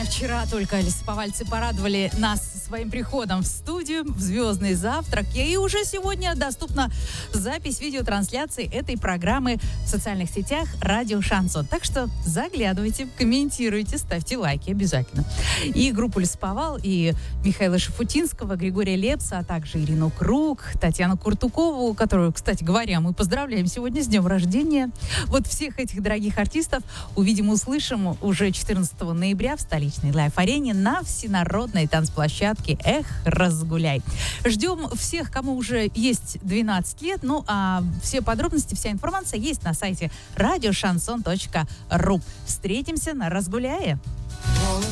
Буквально вчера только лесоповальцы порадовали нас своим приходом в студию, в «Звездный завтрак». И уже сегодня доступна запись видеотрансляции этой программы в социальных сетях «Радио Шансон». Так что заглядывайте, комментируйте, ставьте лайки обязательно. И группу «Лесоповал», и Михаила Шафутинского, Григория Лепса, а также Ирину Круг, Татьяну Куртукову, которую, кстати говоря, мы поздравляем сегодня с днем рождения. Вот всех этих дорогих артистов увидим, услышим уже 14 ноября в столичной лайв-арене на всенародной танцплощадке «Эх, разгуляй». Ждем всех, кому уже есть 12 лет. Ну, а все подробности, вся информация есть на сайте radioshanson.ru. Встретимся на «Разгуляе».